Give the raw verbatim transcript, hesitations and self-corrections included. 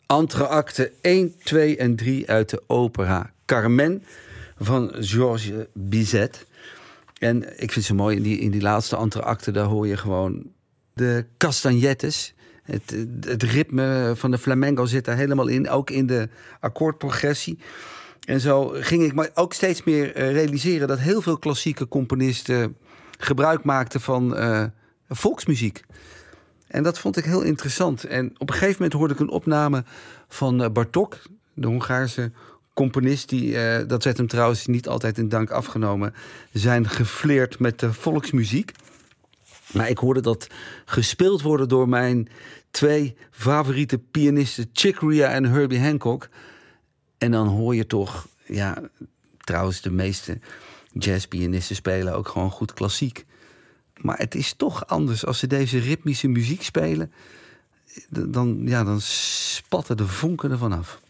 Entr'acte één, twee en drie uit de opera Carmen van Georges Bizet. En ik vind het zo mooi, in die, in die laatste entr'acte, daar hoor je gewoon de castagnettes. Het, het ritme van de flamenco zit daar helemaal in, ook in de akkoordprogressie. En zo ging ik me ook steeds meer realiseren dat heel veel klassieke componisten gebruik maakten van uh, volksmuziek. En dat vond ik heel interessant. En op een gegeven moment hoorde ik een opname van Bartók, de Hongaarse componist, die, uh, dat werd hem trouwens niet altijd in dank afgenomen, zijn gefleerd met de volksmuziek. Maar ik hoorde dat gespeeld worden door mijn twee favoriete pianisten, Chick Corea en Herbie Hancock. En dan hoor je toch, ja, trouwens de meeste jazzpianisten spelen ook gewoon goed klassiek. Maar het is toch anders als ze deze ritmische muziek spelen. Dan, ja, dan spatten de vonken ervan af.